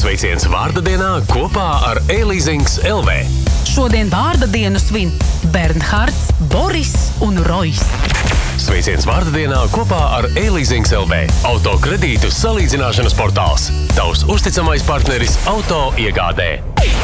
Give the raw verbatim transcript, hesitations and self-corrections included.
Sveiciens vārda dienā kopā ar E-Leasings L V. Šodien vārda dienu svin Bernhards, Boris un Rojs. Sveiciens vārda dienā kopā ar E-Leasings L V. Auto kredītu salīdzināšanas portāls. Tavs uzticamais partneris auto iegādē.